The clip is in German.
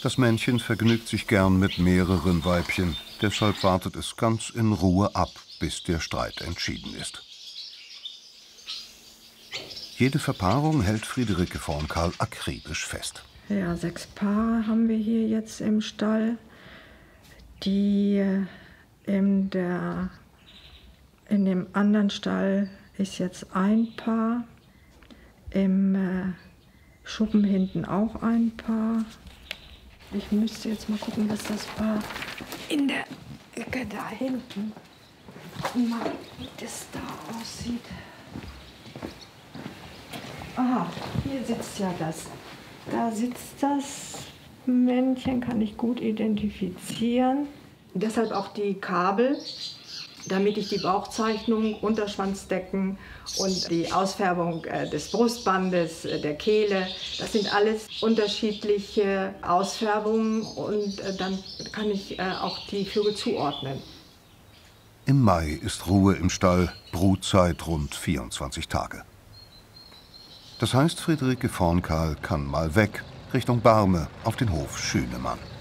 Das Männchen vergnügt sich gern mit mehreren Weibchen. Deshalb wartet es ganz in Ruhe ab, bis der Streit entschieden ist. Jede Verpaarung hält Friederike Vornkahl akribisch fest. Ja, 6 Paare haben wir hier jetzt im Stall. Die in dem anderen Stall ist jetzt ein Paar. Im Schuppen hinten auch ein Paar. Ich müsste jetzt mal gucken, was das Paar in der Ecke da hinten, mal, wie das da aussieht. Aha, hier sitzt ja das. Da sitzt das Männchen, kann ich gut identifizieren. Deshalb auch die Kabel, damit ich die Bauchzeichnung, Unterschwanzdecken und die Ausfärbung des Brustbandes, der Kehle, das sind alles unterschiedliche Ausfärbungen und dann kann ich auch die Vögel zuordnen. Im Mai ist Ruhe im Stall, Brutzeit rund 24 Tage. Das heißt, Friederike Vornkahl kann mal weg, Richtung Barme, auf den Hof Schünemann.